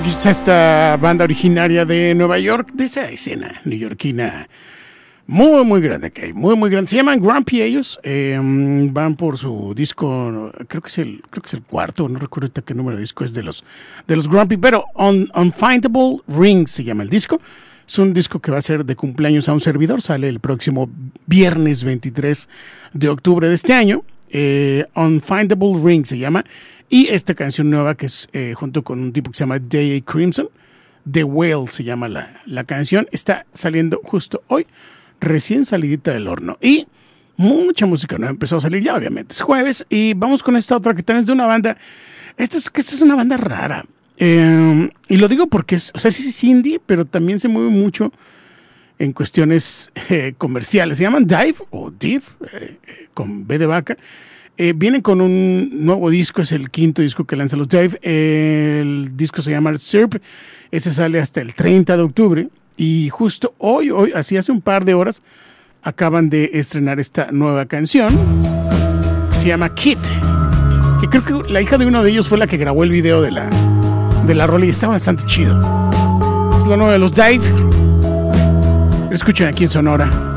Aquí está esta banda originaria de Nueva York, de esa escena neoyorquina muy, muy grande que hay, muy, muy grande. Se llaman Grumpy ellos, van por su disco, creo que es el cuarto, no recuerdo ahorita qué número de disco es de los Grumpy, pero Unfindable Rings se llama el disco. Es un disco que va a ser de cumpleaños a un servidor, sale el próximo viernes 23 de octubre de este año. Unfindable Rings se llama. Y esta canción nueva que es junto con un tipo que se llama Day Crimson, The Whale se llama la canción, está saliendo justo hoy, recién salidita del horno. Y mucha música nueva empezó a salir ya, obviamente. Es jueves y vamos con esta otra que también es de una banda. Esta es una banda rara. Y lo digo porque sí es indie, pero también se mueve mucho en cuestiones comerciales. Se llaman Dive o Div, con B de vaca. Vienen con un nuevo disco, es el quinto disco que lanza los Dive. El disco se llama Sirp, ese sale hasta el 30 de octubre. Y justo hoy, así hace un par de horas, acaban de estrenar esta nueva canción. Se llama Kit, que creo que la hija de uno de ellos fue la que grabó el video de la rola y está bastante chido. Es lo nuevo de los Dive. Lo escuchan aquí en Sonora.